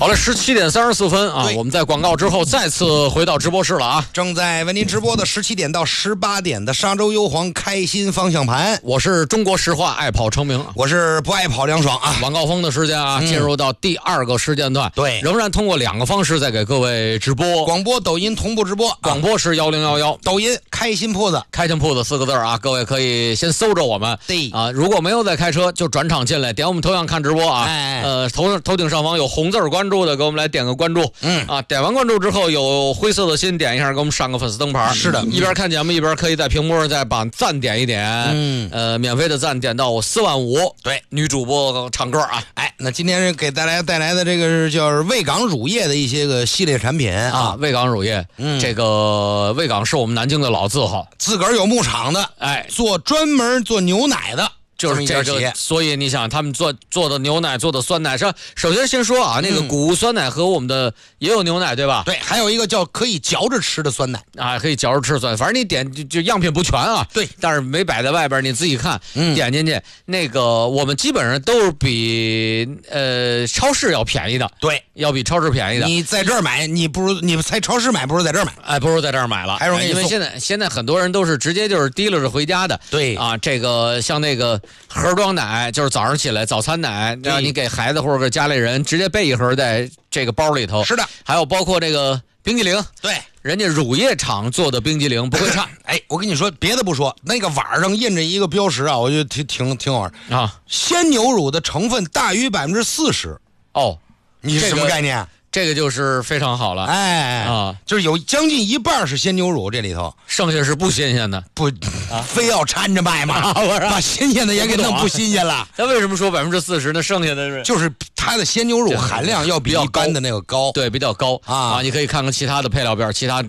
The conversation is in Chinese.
了，17点34分啊！我们在广告之后再次回到直播室了啊！ 正在为您直播的17点到18点的沙洲优皇开心方向盘， 我是中国石化爱跑成名， 我是不爱跑梁爽啊！ 晚高峰的时间啊，进入到第2个时间段， 对， 仍然通过2个方式在给各位直播， 广播、抖音同步直播， 广播是1011， 抖音开心铺子， 开心铺子4个字啊，各位可以先搜着我们， 对啊，如果没有在开车，就转场进来，点我们头像看直播啊，头顶上方有红字关注的，给我们来点个关注，点完关注之后有灰色的心点一下，给我们上个粉丝灯牌， 是的， 一边看节目一边可以在屏幕上再把赞点一点，免费的赞点到45000， 对， 女主播唱歌啊， 那今天给带来的这个是叫卫岗乳业的一些个系列产品啊， 卫岗乳业，这个卫岗是我们南京的老字号， 自个儿有牧场的，专门做牛奶的。 就是这个，所以你想他们做的牛奶，做的酸奶，首先先说啊，那个谷物酸奶和我们的也有牛奶，对吧？ 对，还有一个叫可以嚼着吃的酸奶啊，可以嚼着吃酸奶，反正你点就样品不全啊。 对， 但是没摆在外边，你自己看，点进去，那个我们基本上都是比超市要便宜的， 对， 要比超市便宜的。 你在这儿买，你在超市买，不如在这儿买， 不如在这儿买了， 还容易因为现在很多人都是直接就是提溜着回家的， 对啊，这个像那个盒装奶，就是早上起来早餐奶，让你给孩子或者给家里人直接备一盒在这个包里头。 是的， 还有包括这个冰激凌， 对， 人家乳业厂做的冰激凌不会差。 我跟你说，别的不说，那个碗上印着一个标识啊，我觉得挺好玩啊。 鲜牛乳的成分大于40%。 哦， 你是什么概念？ 这个就是非常好了， 就是有将近一半是鲜牛乳，这里头剩下是不新鲜的， 非要掺着卖嘛，把新鲜的也给弄不新鲜了。 那为什么说40%？那剩下的是就是它的鲜牛乳含量要比一般的那个高， 对，比较高啊。你可以看看其他的配料表，其他